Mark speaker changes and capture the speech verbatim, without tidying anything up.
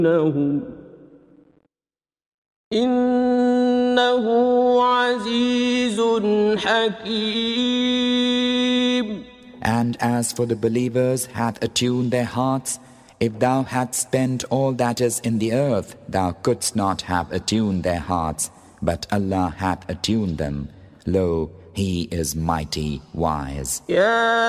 Speaker 1: إنه عزيز حكيم.
Speaker 2: And as for the believers hath attuned their hearts, if thou hadst spent all that is in the earth, thou couldst not have attuned their hearts, but Allah hath attuned them. Lo, He is mighty wise.
Speaker 1: Yeah.